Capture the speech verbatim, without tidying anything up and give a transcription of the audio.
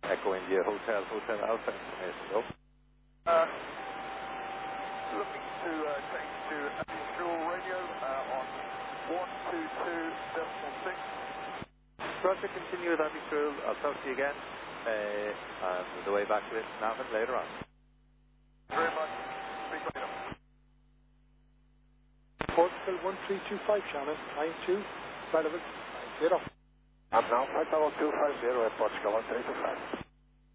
Echo India Hotel, Hotel Alpha information, go. Uh, looking to uh, change to dual radio uh, on one two two decimal six. Roger, continue with Abbey I'll talk to you again. Uh, and the way back to it, Navan later on. Very much. Speak later. Portugal one three two five, Shannon, nine two, relevant, nine zero. I'm now five two five zero at Portugal one three two five.